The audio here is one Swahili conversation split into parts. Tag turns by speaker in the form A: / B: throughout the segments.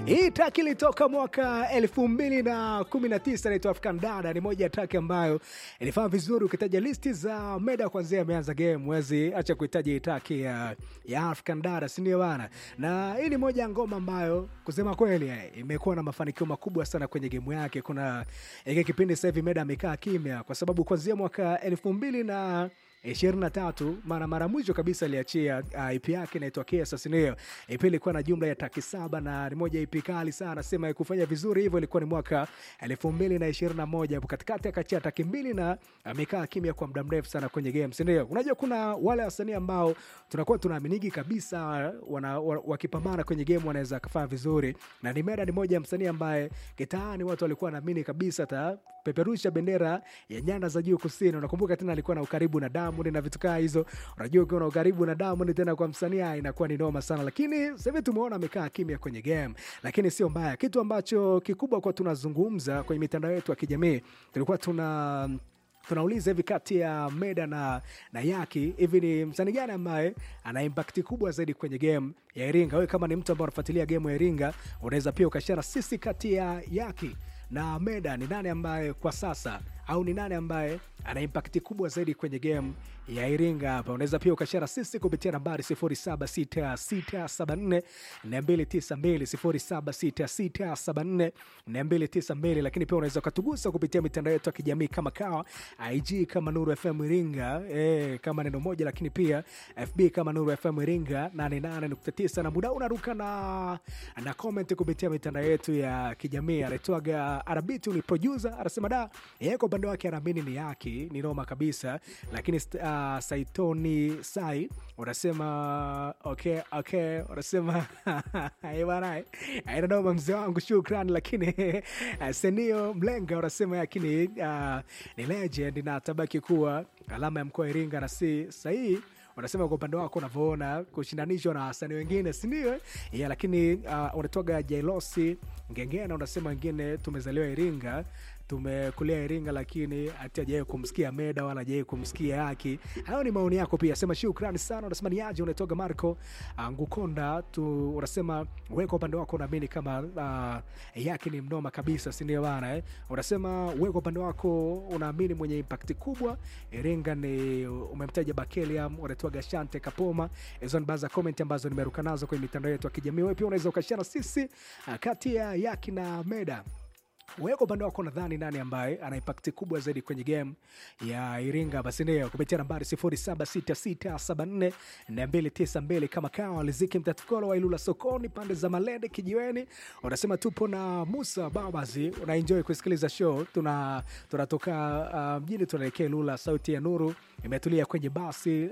A: Hii track ilitoka mwaka 2019 inaitwa African Dada. Ni moja ya track ambayo ilifanya vizuri ukitaja listi za Meda kuanzia ameanza game. Mwezi acha kuhitaji hii track ya African Dada, si ndio bana? Na hii ni moja ya ngoma ambayo kusema kweli imekuwa na mafanikio makubwa sana kwenye game yake. Kuna ile kipindi sasa hivi Meda amekaa kimya kwa sababu kuanzia mwaka 2023 mara mwisho kabisa aliachia EP yake inaitwa Kiesa Sinio. EP ilikuwa na jumla ya track 7 na ni moja EP kali sana. Nasema kufanya vizuri hivyo ilikuwa ni mwaka 2021. Hapo katikati akachia track 2 na amekaa kimya kwa muda mrefu sana kwenye game, si ndio? Unajua kuna wale wasanii ambao tunakuwa tunaaminiki kabisa wakipambana kwenye game wanaweza kufanya vizuri, na Meda ni moja ya msanii ambaye kitaani watu walikuwa wanaamini kabisa peperusha bendera ya nyanda za juu kusini. Unakumbuka tena alikuwa na ukaribu na Diamond na vitu kama hizo. Unajua ukiwa na ukaribu na Diamond tena kwa msanii inakuwa ni noma sana, lakini sasa hivi tumeona amekaa kimya kwenye game, lakini sio mbaya. Kitu ambacho kikubwa kwa tunazungumza kwenye mitandao yetu ya kijamii, tulikuwa tunauliza hivi kati ya Meda na Yaki, hivi ni msanii gani ambaye ana impact kubwa zaidi kwenye game ya Iringa? Wewe kama ni mtu ambaye unafuatilia game ya Iringa, unaweza pia ukashare sisi kati ya Yaki na Meda ni nani ambaye kwa sasa, au ni nani ambaye ana impact kubwa zaidi kwenye game ya Iringa hapa? Unaweza pia ukashare sisi kupitia nambari 076674 292 076674 lakini pia unaweza kutugusa kupitia mitandao yetu ya kijamii kama kawa IG kama Nuru FM Iringa kama neno moja, lakini pia FB kama Nuru FM Iringa 88.9, na muda unaruka na comment kupitia mitandao yetu ya kijamii. Anaitwaga Arabitu, ni producer, anasema yeye kwa upande wake anaamini ni Yaki ni noma kabisa, lakini Saitoni Sai unasema okay unasema bwana aina noma mzee wangu, shukrani. Lakini Senio Mlenga unasema Yaki ni legend na atabaki kuwa alama ya mkoa Iringa na si sahihi. Unasema kwa upande wako unavyoona kushindanishwa na wasanii wengine, si ndio? Lakini unatoka Jailosi Ngengena unasema wengine tumezaliwa Iringa, tumekulia Iringa, lakini hatajaye kumsikia Meda wala hajaye kumsikia Yaki. Hayo ni maoni yako pia, sema shukrani sana. Unasema ni aje, unatoka Marco Ngukonda tu, unasema wewe kwa upande wako unaamini kama Yaki ni mnoma kabisa, si ndio bana? Unasema wewe kwa upande wako unaamini mwenye impact kubwa Iringa ni umemtaja Bakeliam, unatoka Shante Kapoma. Hizo ni baadhi ya comment ambazo nimeruka nazo kwenye mitandao yetu ya kijamii. Wewe pia unaweza ukashare sisi kati ya Yaki na Meda. Wewe kwa upande wako nadhani nani ambaye ana impact kubwa zaidi kwenye game ya Iringa? Basi ndio kupitia nambari 0766742292 kama kawa Liziki Mtatukolo wa Ilula sokoni pande za Malende kijiweni. Unasema tupo na Musa Babazi, una enjoy kusikiliza show. Tunatoka mjini tunaelekea Ilula, sauti ya Nuru imetulia kwenye basi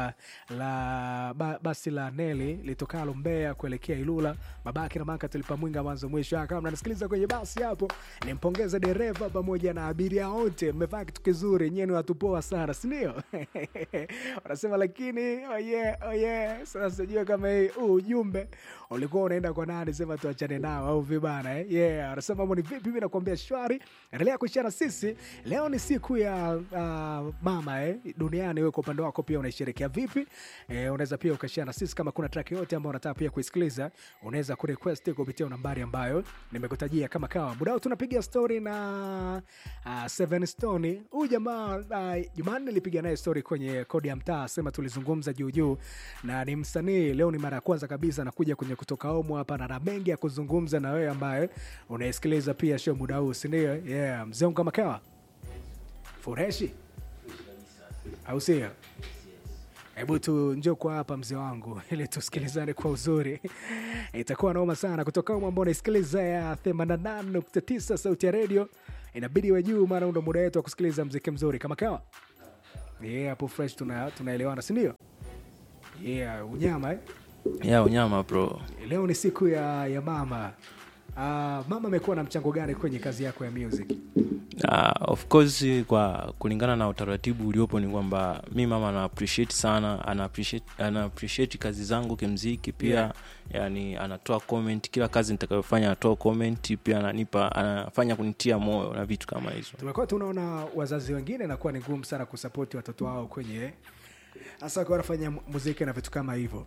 A: basi la Neli litokalo Mbeya kuelekea Ilula. Mabaki na manka tulipa mwinga mwanzo mwisho. Kama mnanisikiliza kwenye basi hapo, nimpongeza dereva pamoja na abiria wote, mmefanya kitu kizuri, nyinyi watu poa sana, si ndio? Wanasema lakini oh yeah sasa sijui kama hii ujumbe ulikuwa unaenda kwa nani, sema tuachane nao au vibana wanasema mambo ni vipi? Mimi nakwambia shwari, endelea kushare sisi. Leo ni siku ya mama duniani. Wewe kwa upande wako pia unaisherehekea vipi? Unaweza pia ukashare na sisi kama kuna track yote ambayo unataka pia kuisikiliza, unaweza kurequest kupitia nambari ambayo nimekutajia kama kawa. Muda tunapiga story na Seven Stone. Huyu jamaa Jumanne nilipiga naye story kwenye kodi ya mtaa, sema tulizungumza juu na ni msanii. Leo ni mara ya kwanza kabisa anakuja kwenye kutoka homo hapa, na mengi ya kuzungumza na wewe ambaye unaisikiliza pia show muda huu, si ndio? Mzee wangu kama kawa fureshi au sio? Hebu tu njoo kwa hapa mzee wangu ili tusikilizane kwa uzuri. Itakuwa noma sana kutoka huko ambao unaisikiliza ya 88.9 sauti ya radio. Inabidi wewe juu, maana ndo muda wetu wa kusikiliza muziki mzuri kama kawa. Hapo fresh tunaelewana, si ndio? Unyama
B: unyama bro.
A: Leo ni siku ya mama. Mama amekuwa na mchango gani kwenye kazi yako ya music?
B: Of course kwa kulingana na utaratibu uliopo ni kwamba mimi mama ana appreciate sana, ana appreciate kazi zangu kimuziki pia. Yani anatoa comment kila kazi nitakayofanya, anatoa comment pia, anafanya kunitia moyo na vitu kama hizo.
A: Tumekuwa tunaona wazazi wengine inakuwa ni ngumu sana kusupport watoto wao kwenye hasa kwa wanafanya muziki na vitu kama hivyo.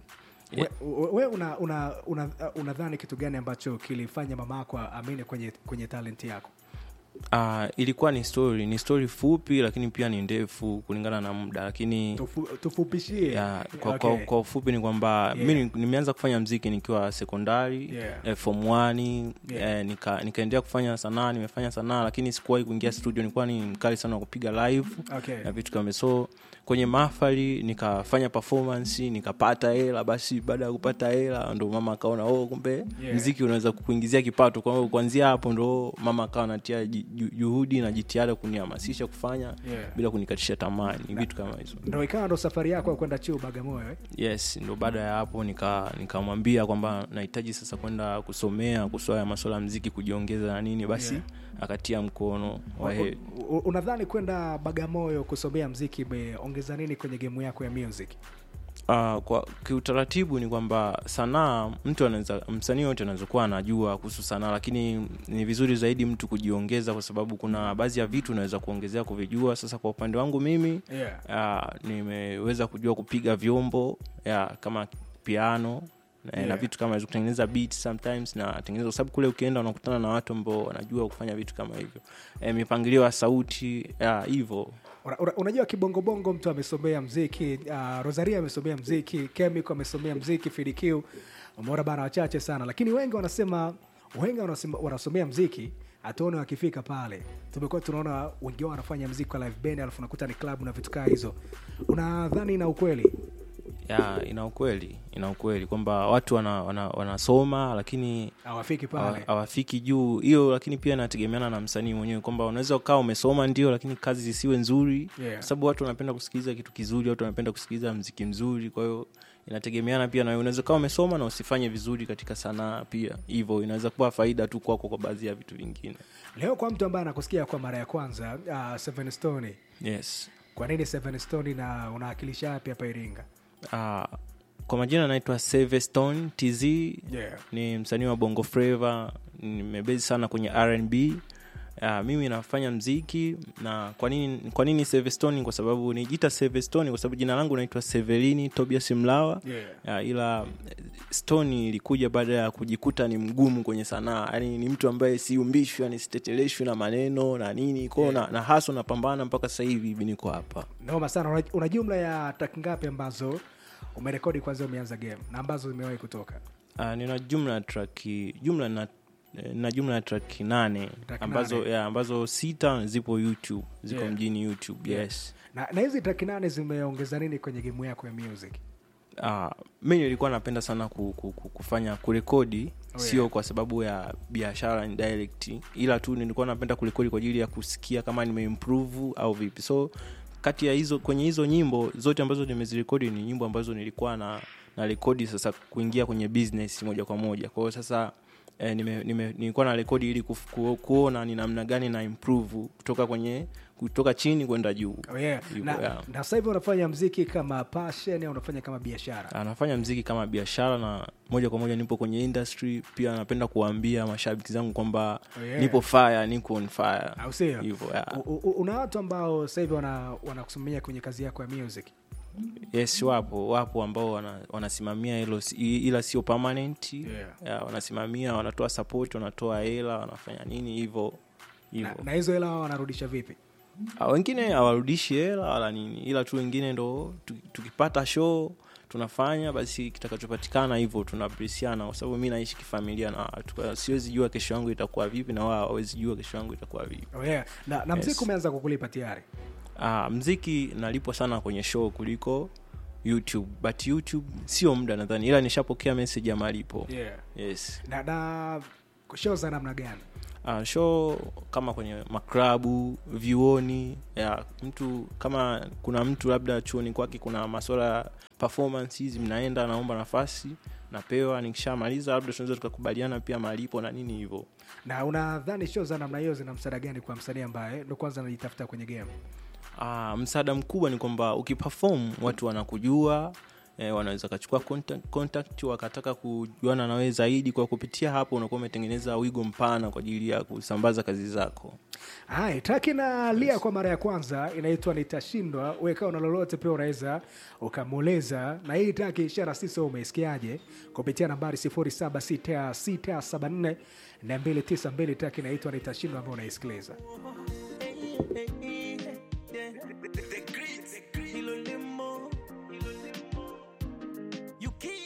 A: We unadhani kitu gani ambacho kilifanya mama yako amini kwenye talent yako?
B: Ilikuwa ni story fupi, lakini pia ni ndefu kulingana na muda, lakini
A: tufupishie.
B: Kwa ufupi ni kwamba mimi nimeanza kufanya muziki nikiwa sekondari, form 1, nikaendelea kufanya sanaa, nimefanya sanaa, lakini sikuwahi kuingia studio, nilikuwa ni mkali sana kupiga live na vitu kama so. Kwenye mahafali nikafanya performance, nikapata hela. Basi baada ya kupata hela ndo mama akaona kumbe muziki unaweza kukuingizia kipato. Kwa hiyo kuanzia hapo ndo mama akawa anatia juhudi na jitihada kunihamasisha kufanya bila kunikatisha tamaa, vitu kama hizo.
A: Ndio ikawa ndo safari yako ya kwenda chuo Bagamoyo
B: Yes, ndo baada ya hapo nikamwambia kwamba nahitaji sasa kwenda kusomea masuala ya muziki, kujiongeza na nini, basi akatia mkono.
A: Unadhani kwenda Bagamoyo kusomea muziki imeongeza nini kwenye game yako ya music?
B: Kwa kiutaratibu ni kwamba sanaa, msanii yote anaweza kuwa anajua kuhusu sanaa, lakini ni vizuri zaidi mtu kujiongeza, kwa sababu kuna baadhi ya vitu unaweza kuongezea kuvijua. Sasa kwa upande wangu mimi nimeweza kujua kupiga vyombo kama piano na vitu kama hizo, kutengeneza beats sometimes na tengeneza, kwa sababu kule ukienda unakutana na watu ambao wanajua kufanya vitu kama hivyo, mipangilio ya sauti hivyo.
A: Unajua kibongo mtu amesomea muziki, Rosaria amesomea muziki, Chemical amesomea muziki, FDQ, umeona bana wachache sana, lakini wengi wanasomea muziki atuone wakifika pale. Tumekuwa tunaona wengi wao wanafanya muziki kwa live band, alafu unakuta ni club na vitu kama hizo. Unadhani ina ukweli? Ina ukweli kwamba watu wanasoma lakini
B: hawafiki pale, hawafiki juu hiyo. Lakini pia inategemeana na msanii mwenyewe, kwamba unaweza ukawa umesoma ndio, lakini kazi zisiwe nzuri, kwa sababu watu wanapenda kusikiliza kitu kizuri, watu wanapenda kusikiliza muziki mzuri. Kwa hiyo inategemeana pia, na unaweza kuwa umesoma na usifanye vizuri katika sanaa pia. Hivyo inaweza kuwa faida tu kwako kwa baadhi ya vitu vingine.
A: Leo kwa mtu ambaye anakusikia kwa mara ya kwanza, Seven Stone.
B: Yes.
A: Kwa nini Seven Stone na unawakilisha wapi hapa Iringa?
B: Kwa majina naitwa Seven Stone TZ. Ni msanii wa Bongo Flava, nimebase sana kwenye R&B. Mimi nafanya muziki. Na kwa nini Seven Stone? Kwa sababu nijiita Seven Stone kwa sababu jina langu naitwa Severini Tobias Mlawa. Ila Stone ilikuja baada ya kujikuta ni mgumu kwenye sanaa. Yaani ni mtu ambaye siumbishwi, yani siteteleshwi na maneno na nini. Kwa na haso napambana mpaka sasa hivi niko hapa.
A: Noma sana. Una jumla ya track ngapi ambazo umerekodi kwanza umeanza game na ambazo zimewahi kutoka?
B: Nina jumla ya track jumla ya track 8 ambazo 6 zipo YouTube, ziko mjini YouTube. Yes.
A: Na hizi track 8 zimeongeza nini kwenye game yako ya music?
B: Mimi nilikuwa napenda sana kufanya kurekodi, sio kwa sababu ya biashara direct, ila tu nilikuwa napenda kurekodi kwa ajili ya kusikia kama nimeimprove au vipi. So kati ya kwenye hizo nyimbo zote ambazo nimezirekodi ni nyimbo ambazo nilikuwa na rekodi sasa kuingia kwenye business moja kwa moja. Kwa hiyo sasa nilikuwa na rekodi ili kuona ni namna gani na improve kutoka chini kwenda juu.
A: Na sasa hivi unafanya muziki kama passion au unafanya kama biashara?
B: Anafanya muziki kama biashara, na moja kwa moja nipo kwenye industry pia. Napenda kuambia mashabiki zangu kwamba nipo fire, niko on fire.
A: Au sio? Hivyo. Una watu ambao sasa hivi wanakusimamia kwenye kazi yako ya music?
B: Yes, wapo ambao wanasimamia hilo, ila sio permanent. Wanasimamia, wanatoa support, wanatoa hela, wanafanya nini hivyo.
A: Na hizo hela wanarudisha vipi?
B: Wengine hawarudishi hela wala nini, ila tu wengine ndo tukipata show tunafanya, basi kitakachopatikana hivyo tunapreciana, kwa sababu mimi naishi kifamilia na siwezi jua kesho yangu itakuwa vipi, na wao hawezi jua kesho yangu itakuwa vipi.
A: Na muziki umeanza kukulipa tayari?
B: Muziki nalipwa sana kwenye show kuliko YouTube, but YouTube sio muda nadhani, ila nishapokea message ya malipo. Yes.
A: Na show za namna gani?
B: Show kama kwenye maklabu, vioni, mtu kama kuna mtu labda chuoni kwake kuna masuala performances, mnaenda naomba nafasi, napewa, nikishamaliza labda tunaweza tukakubaliana pia malipo na nini hivyo.
A: Na unadhani show za namna hiyo zina msaada gani kwa msanii ambaye ndo kwanza anajitafuta kwenye game?
B: Msaada mkubwa ni kwamba ukiperform watu wanakujua, wanaweza kachukua contact wakataka kujuana nawe zaidi. Kwa kupitia hapo unakuwa umetengeneza wigo mpana kwa ajili ya kusambaza kazi zako.
A: Hai, traki na Lia kwa mara ya kwanza inaitwa Nitashindwa. Wewe kama una lolote pia unaweza ukamweleza, na hii traki ishara sisi umeisikiaje kupitia nambari 0766742292. Traki inaitwa Nitashindwa ambayo unaisikiliza.